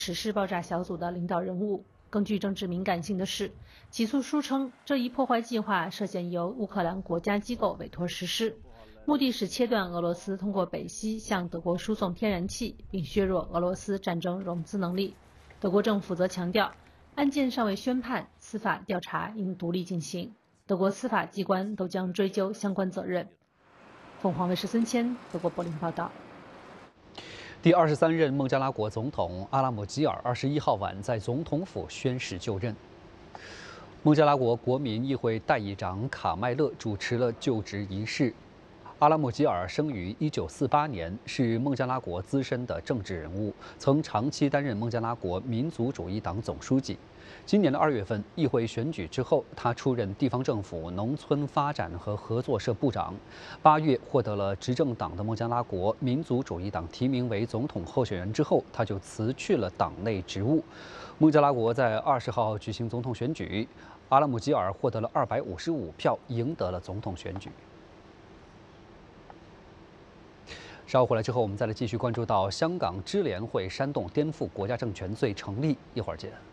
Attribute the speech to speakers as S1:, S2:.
S1: 实施爆炸小组的领导人物。更具政治敏感性的是，起诉书称这一破坏计划涉嫌由乌克兰国家机构委托实施，目的是切断俄罗斯通过北溪向德国输送天然气，并削弱俄罗斯战争融资能力。德国政府则强调，案件尚未宣判，司法调查应独立进行，德国司法机关都将追究相关责任。凤凰卫视孙谦，德国柏林报道。
S2: 第23任孟加拉国总统阿拉姆吉尔21号晚在总统府宣誓就任。孟加拉国国民议会代议长卡麦勒主持了就职仪式。阿拉姆吉尔生于1948年，是孟加拉国资深的政治人物，曾长期担任孟加拉国民族主义党总书记。今年的2月份，议会选举之后，他出任地方政府农村发展和合作社部长。8月获得了执政党的孟加拉国民族主义党提名为总统候选人之后，他就辞去了党内职务。孟加拉国在20号举行总统选举，阿拉姆吉尔获得了255票，赢得了总统选举。稍后回来之后，我们再来继续关注到香港支联会煽动颠覆国家政权罪成立，一会儿见。